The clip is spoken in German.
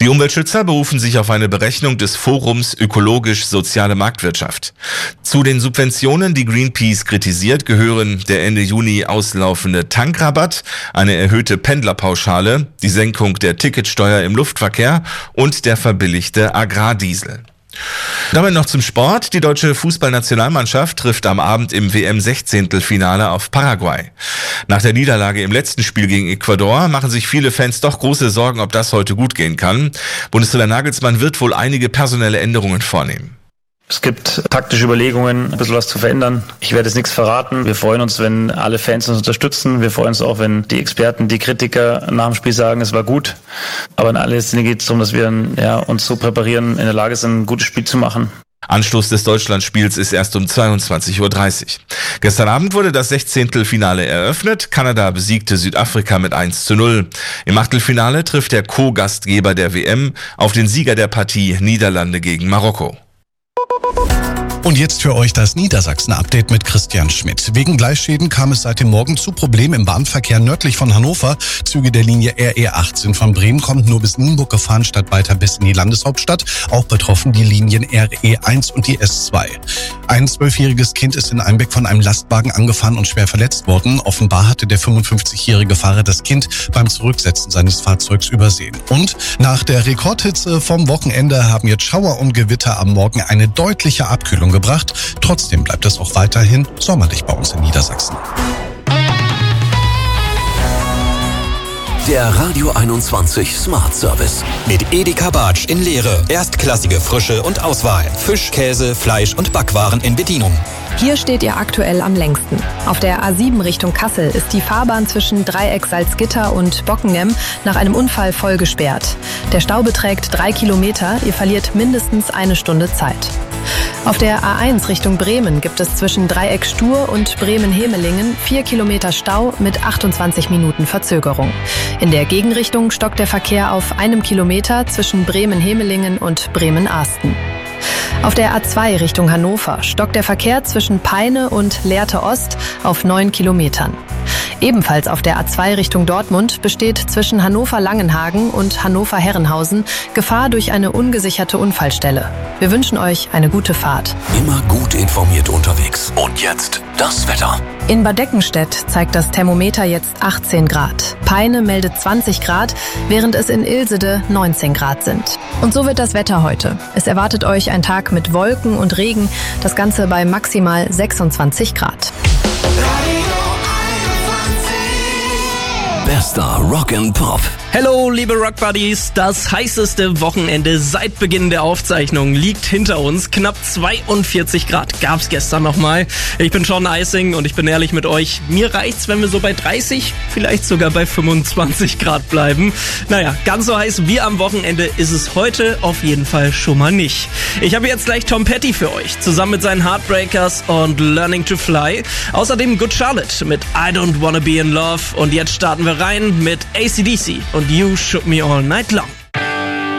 Die Umweltschützer berufen sich auf eine Berechnung des Forums Ökologisch-Soziale Marktwirtschaft. Zu den Subventionen, die Greenpeace kritisiert, gehören der Ende Juni auslaufende Tankrabatt, eine erhöhte Pendlerpauschale, die Senkung der Ticketsteuer im Luftverkehr und der verbilligte Agrardiesel. Damit noch zum Sport. Die deutsche Fußballnationalmannschaft trifft am Abend im WM-16-Finale auf Paraguay. Nach der Niederlage im letzten Spiel gegen Ecuador machen sich viele Fans doch große Sorgen, ob das heute gut gehen kann. Bundestrainer Nagelsmann wird wohl einige personelle Änderungen vornehmen. Es gibt taktische Überlegungen, ein bisschen was zu verändern. Ich werde jetzt nichts verraten. Wir freuen uns, wenn alle Fans uns unterstützen. Wir freuen uns auch, wenn die Experten, die Kritiker nach dem Spiel sagen, es war gut. Aber in aller Linie geht es darum, dass wir uns so präparieren, in der Lage sind, ein gutes Spiel zu machen. Anstoß des Deutschlandspiels ist erst um 22:30 Uhr. Gestern Abend wurde das 16. eröffnet. Kanada besiegte Südafrika mit 1:0. Im Achtelfinale trifft der Co-Gastgeber der WM auf den Sieger der Partie Niederlande gegen Marokko. Und jetzt für euch das Niedersachsen-Update mit Christian Schmidt. Wegen Gleisschäden kam es seit dem Morgen zu Problemen im Bahnverkehr nördlich von Hannover. Züge der Linie RE18 von Bremen kommen nur bis Nienburg gefahren, statt weiter bis in die Landeshauptstadt. Auch betroffen die Linien RE1 und die S2. Ein 12-jähriges Kind ist in Einbeck von einem Lastwagen angefahren und schwer verletzt worden. Offenbar hatte der 55-jährige Fahrer das Kind beim Zurücksetzen seines Fahrzeugs übersehen. Und nach der Rekordhitze vom Wochenende haben jetzt Schauer und Gewitter am Morgen eine deutliche Abkühlung gebracht. Trotzdem bleibt es auch weiterhin sommerlich bei uns in Niedersachsen. Der Radio 21 Smart Service. Mit Edeka Bartsch in Leere. Erstklassige Frische und Auswahl. Fisch, Käse, Fleisch und Backwaren in Bedienung. Hier steht ihr aktuell am längsten. Auf der A7 Richtung Kassel ist die Fahrbahn zwischen Dreieck Salzgitter und Bockenheim nach einem Unfall voll gesperrt. Der Stau beträgt 3 Kilometer. Ihr verliert mindestens eine Stunde Zeit. Auf der A1 Richtung Bremen gibt es zwischen Dreieck Stur und Bremen-Hemelingen 4 Kilometer Stau mit 28 Minuten Verzögerung. In der Gegenrichtung stockt der Verkehr auf 1 Kilometer zwischen Bremen-Hemelingen und Bremen-Ahsten. Auf der A2 Richtung Hannover stockt der Verkehr zwischen Peine und Lehrte Ost auf 9 Kilometern. Ebenfalls auf der A2 Richtung Dortmund besteht zwischen Hannover-Langenhagen und Hannover-Herrenhausen Gefahr durch eine ungesicherte Unfallstelle. Wir wünschen euch eine gute Fahrt. Immer gut informiert unterwegs. Und jetzt das Wetter. In Bad Deckenstedt zeigt das Thermometer jetzt 18 Grad. Peine meldet 20 Grad, während es in Ilsede 19 Grad sind. Und so wird das Wetter heute. Es erwartet euch ein Tag mit Wolken und Regen, das Ganze bei maximal 26 Grad. Bester Rock and Pop. Hello, liebe Rock Buddies. Das heißeste Wochenende seit Beginn der Aufzeichnung liegt hinter uns. Knapp 42 Grad gab's gestern nochmal. Ich bin Sean Eising und ich bin ehrlich mit euch. Mir reicht's, wenn wir so bei 30, vielleicht sogar bei 25 Grad bleiben. Naja, ganz so heiß wie am Wochenende ist es heute auf jeden Fall schon mal nicht. Ich habe jetzt gleich Tom Petty für euch, zusammen mit seinen Heartbreakers und Learning to Fly. Außerdem Good Charlotte mit I Don't Wanna Be in Love. Und jetzt starten wir rein mit AC/DC und You Shook Me All Night Long.